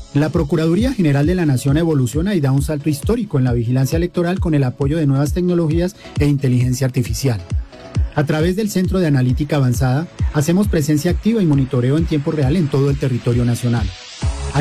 La Procuraduría General de la Nación evoluciona y da un salto histórico en la vigilancia electoral con el apoyo de nuevas tecnologías e inteligencia artificial. A través del Centro de Analítica Avanzada, hacemos presencia activa y monitoreo en tiempo real en todo el territorio nacional.